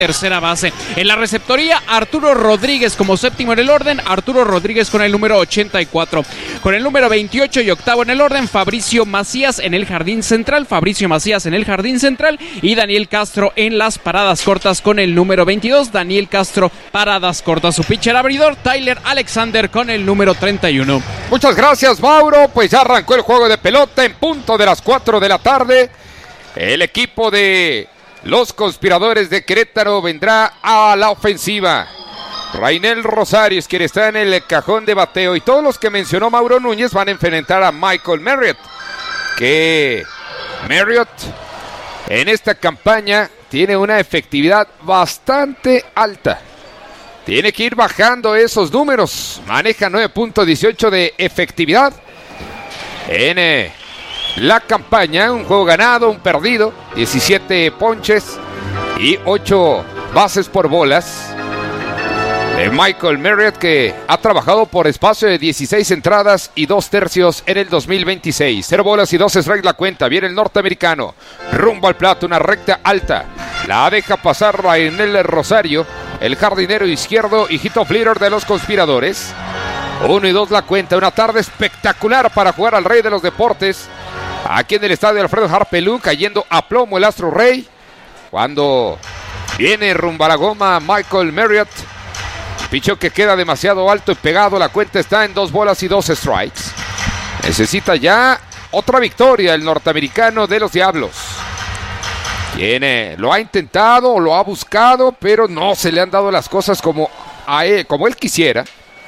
tercera base. En la receptoría, Arturo Rodríguez como séptimo en el orden, Arturo Rodríguez con el número 84. Con el número 28 y octavo en el orden, Fabricio Macías en el jardín central, y Daniel Castro en las paradas cortas con el número 22, Daniel Castro, paradas cortas. Su pitcher abridor, Tyler Alexander con el número 31. Muchas gracias, Mauro. Pues ya arrancó el juego de pelota en punto de las 4 de la tarde. El equipo de los Conspiradores de Querétaro vendrá a la ofensiva. Rainel Rosario es quien está en el cajón de bateo, y todos los que mencionó Mauro Núñez van a enfrentar a Michael Marriott, que Marriott en esta campaña tiene una efectividad bastante alta. Tiene que ir bajando esos números. Maneja 9.18 de efectividad en la campaña, un juego ganado, un perdido, 17 ponches y 8 bases por bolas. Michael Marriott, que ha trabajado por espacio de 16 entradas y 2 tercios en el 2026. 0 bolas y 2 strikes la cuenta. Viene el norteamericano rumbo al plato, una recta alta. La deja pasar Rainel Rosario, el jardinero izquierdo y hit of leader de los Conspiradores. 1 y 2 la cuenta. Una tarde espectacular para jugar al rey de los deportes. Aquí en el estadio Alfredo Harpelú, cayendo a plomo el Astro Rey. Cuando viene rumbo a la goma Michael Marriott. Pichó que queda demasiado alto y pegado. La cuenta está en 2 bolas y 2 strikes. Necesita ya otra victoria el norteamericano de los Diablos. Lo ha intentado, lo ha buscado, pero no se le han dado las cosas como él quisiera.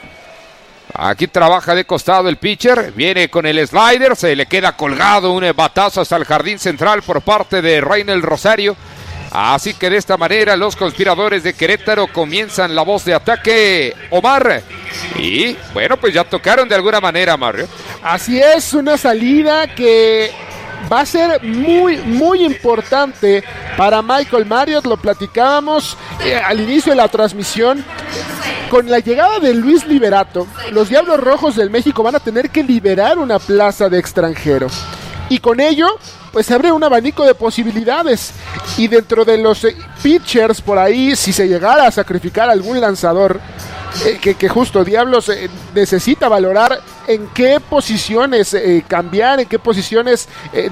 Aquí trabaja de costado el pitcher, viene con el slider, se le queda colgado un batazo hasta el jardín central por parte de Rainel Rosario. Así que de esta manera los Conspiradores de Querétaro comienzan la voz de ataque, Omar. Y bueno, pues ya tocaron de alguna manera, Mario. Así es, una salida que va a ser muy, muy importante para Michael Marriott. Lo platicábamos al inicio de la transmisión. Con la llegada de Luis Liberato, los Diablos Rojos del México van a tener que liberar una plaza de extranjero. Y con ello, pues se abre un abanico de posibilidades. Y dentro de los pitchers por ahí, si se llegara a sacrificar algún lanzador, que justo Diablos necesita valorar en qué posiciones cambiar, en qué posiciones,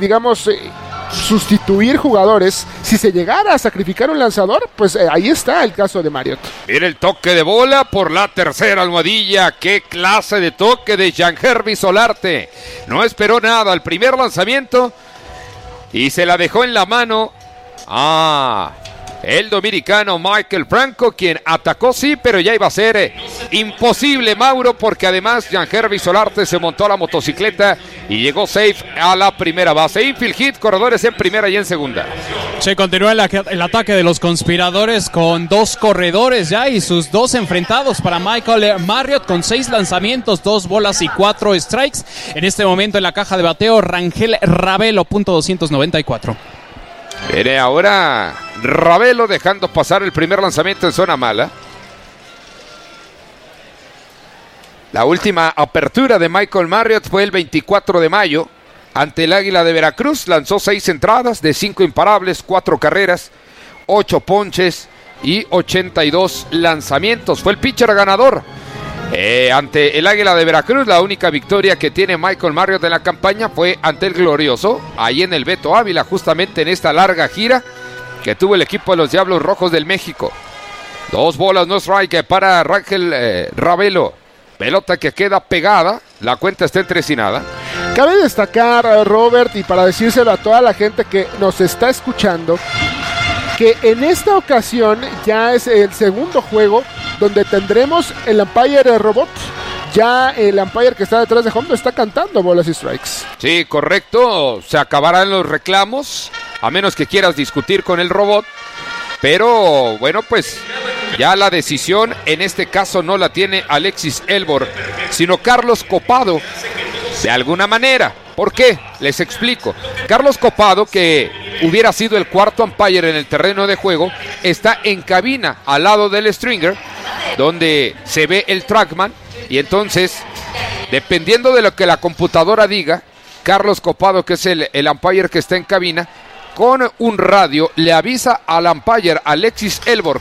sustituir jugadores. Si se llegara a sacrificar un lanzador, pues ahí está el caso de Marriott. Mira el toque de bola por la tercera almohadilla. Qué clase de toque de Jean-Herby Solarte. No esperó nada al primer lanzamiento y se la dejó en la mano a el dominicano Michael Franco, quien atacó, sí, pero ya iba a ser imposible, Mauro, porque además Jean-Herby Solarte se montó a la motocicleta y llegó safe a la primera base. Infield hit, corredores en primera y en segunda. Se continúa el ataque de los Conspiradores con 2 corredores ya y sus 2 enfrentados para Michael Marriott con 6 lanzamientos, 2 bolas y 4 strikes. En este momento en la caja de bateo, Rangel Ravelo, .294. Viene ahora Ravelo dejando pasar el primer lanzamiento en zona mala. La última apertura de Michael Marriott fue el 24 de mayo ante el Águila de Veracruz. Lanzó 6 entradas de 5 imparables, 4 carreras, 8 ponches y 82 lanzamientos. Fue el pitcher ganador ante el Águila de Veracruz. La única victoria que tiene Michael Marriott en la campaña fue ante el Glorioso, ahí en el Beto Ávila, justamente en esta larga gira que tuvo el equipo de los Diablos Rojos del México. 2 bolas, no strike para Rangel Ravelo. Pelota que queda pegada, la cuenta está en 3 y nada. Cabe destacar, Robert, y para decírselo a toda la gente que nos está escuchando, que en esta ocasión ya es el segundo juego donde tendremos el umpire robot. Ya el umpire que está detrás de home está cantando bolas y strikes. Sí, correcto. Se acabarán los reclamos, a menos que quieras discutir con el robot. Pero bueno, pues ya la decisión en este caso no la tiene Alexis Elbor, sino Carlos Copado, de alguna manera. ¿Por qué? Les explico. Carlos Copado, que hubiera sido el cuarto umpire en el terreno de juego, está en cabina al lado del stringer, donde se ve el trackman, y entonces, dependiendo de lo que la computadora diga, Carlos Copado, que es el umpire que está en cabina, con un radio le avisa al umpire Alexis Elbor